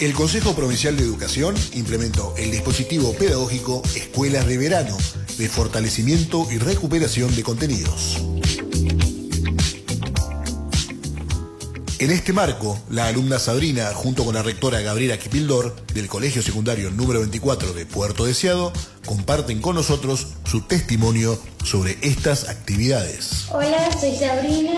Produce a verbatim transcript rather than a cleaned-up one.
El Consejo Provincial de Educación implementó el dispositivo pedagógico Escuelas de Verano, de fortalecimiento y recuperación de contenidos. En este marco, la alumna Sabrina, junto con la rectora Gabriela Kipildor, del Colegio Secundario número veinticuatro de Puerto Deseado, comparten con nosotros su testimonio sobre estas actividades. Hola, soy Sabrina.